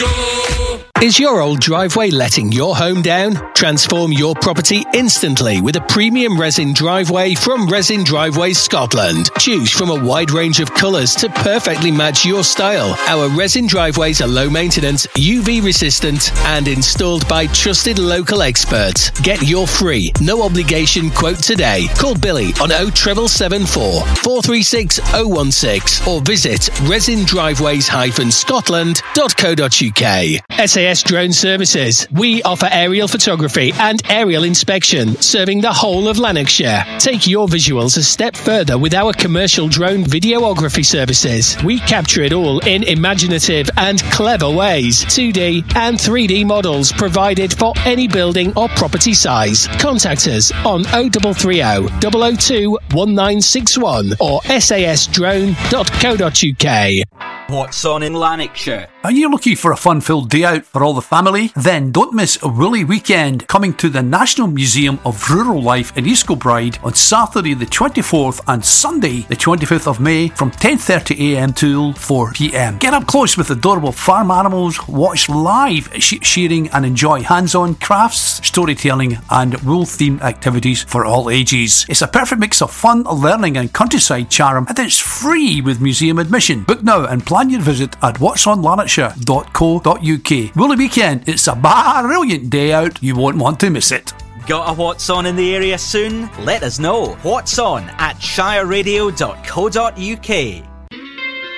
Is your old driveway letting your home down? Transform your property instantly with a premium resin driveway from Resin Driveways Scotland. Choose from a wide range of colours to perfectly match your style. Our resin driveways are low maintenance, UV resistant and installed by trusted local experts. Get your free, no obligation quote today. Call Billy on 07774 436 016 or visit resindriveways-scotland.co.uk. SAS Drone Services. We offer aerial photography and aerial inspection, serving the whole of Lanarkshire. Take your visuals a step further with our commercial drone videography services. We capture it all in imaginative and clever ways. 2D and 3D models provided for any building or property size. Contact us on 0330 002 1961 or sasdrone.co.uk. What's on in Lanarkshire? Are you looking for a fun-filled day out for all the family? Then don't miss Woolly Weekend, coming to the National Museum of Rural Life in East Kilbride on Saturday the 24th and Sunday the 25th of May from 10:30am till 4pm. Get up close with adorable farm animals, watch live sheep shearing and enjoy hands-on crafts, storytelling and wool-themed activities for all ages. It's a perfect mix of fun, learning and countryside charm, and it's free with museum admission. Book now and plan your visit at whatsonlanarkshire.co.uk. Woolly Weekend, it's a brilliant day out. You won't want to miss it. Got a What's On in the area soon? Let us know. What's On at shireradio.co.uk.